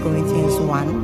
Corinthians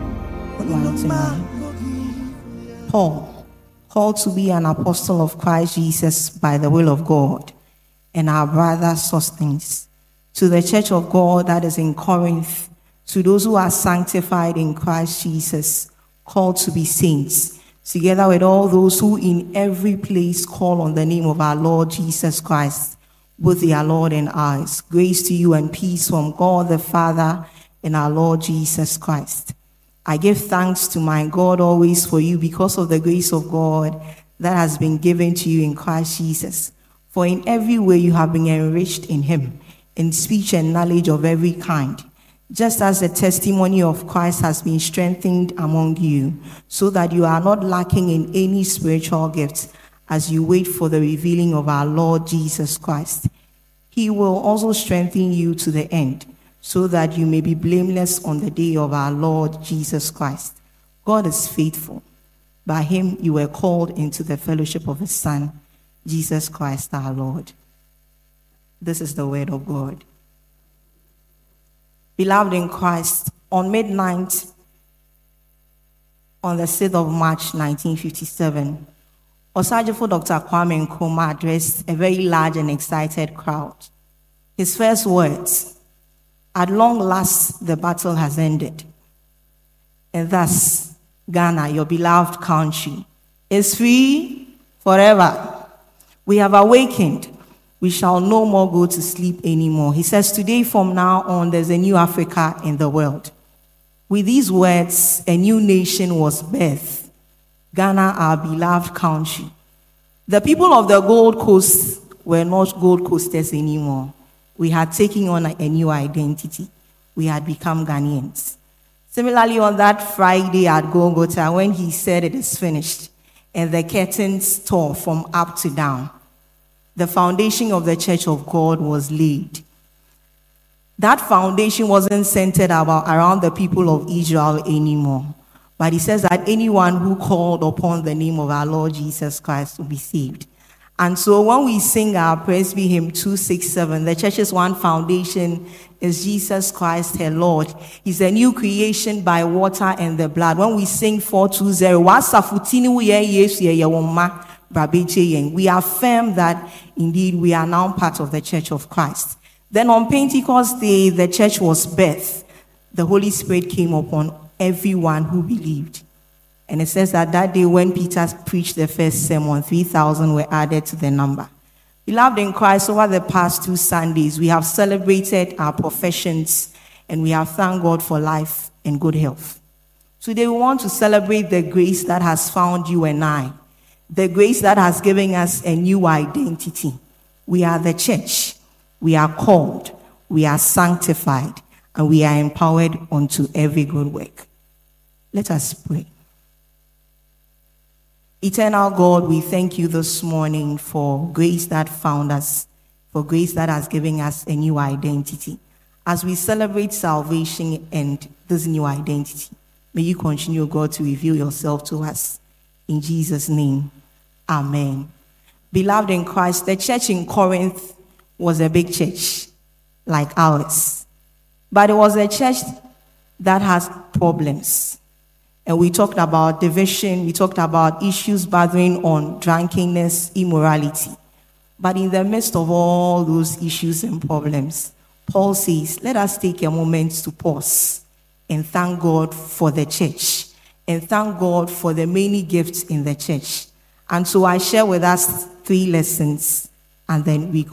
1:1-9. Paul, called to be an apostle of Christ Jesus by the will of God, and our brother Sosthenes, to the church of God that is in Corinth, to those who are sanctified in Christ Jesus, called to be saints, together with all those who in every place call on the name of our Lord Jesus Christ, both their Lord and ours. Grace to you and peace from God the Father and our Lord Jesus Christ. I give thanks to my God always for you because of the grace of God that has been given to you in Christ Jesus. For in every way you have been enriched in him, in speech and knowledge of every kind, just as the testimony of Christ has been strengthened among you, so that you are not lacking in any spiritual gifts as you wait for the revealing of our Lord Jesus Christ. He will also strengthen you to the end, so that you may be blameless on the day of our Lord Jesus Christ. God is faithful. By him you were called into the fellowship of his Son, Jesus Christ our Lord. This is the word of God. Beloved in Christ, on midnight, on the 6th of March, 1957, Osajifo Dr. Kwame Nkrumah addressed a very large and excited crowd. His first words, "At long last, the battle has ended. And thus, Ghana, your beloved country, is free forever. We have awakened. We shall no more go to sleep anymore." He says, today from now on, there's a new Africa in the world. With these words, a new nation was birthed. Ghana, our beloved country. The people of the Gold Coast were not Gold Coasters anymore. We had taken on a new identity. We had become Ghanaians. Similarly, on that Friday at Golgotha, when he said it is finished, and the curtains tore from up to down, the foundation of the church of God was laid. That foundation wasn't centered around the people of Israel anymore. But he says that anyone who called upon the name of our Lord Jesus Christ will be saved. And so when we sing our Presby hymn 267, the church's one foundation is Jesus Christ, her Lord. He's a new creation by water and the blood. When we sing 420, we affirm that indeed we are now part of the church of Christ. Then on Pentecost Day, the church was birthed. The Holy Spirit came upon everyone who believed. And it says that that day when Peter preached the first sermon, 3,000 were added to the number. Beloved in Christ, over the past 2 Sundays, we have celebrated our professions and we have thanked God for life and good health. Today we want to celebrate the grace that has found you and I, the grace that has given us a new identity. We are the church. We are called. We are sanctified. And we are empowered unto every good work. Let us pray. Eternal God, we thank you this morning for grace that found us, for grace that has given us a new identity. As we celebrate salvation and this new identity, may you continue, God, to reveal yourself to us. In Jesus' name, amen. Beloved in Christ, the church in Corinth was a big church like ours. But it was a church that has problems. And we talked about division, we talked about issues bordering on drunkenness, immorality. But in the midst of all those issues and problems, Paul says, let us take a moment to pause and thank God for the church and thank God for the many gifts in the church. And so I share with us 3 lessons and then we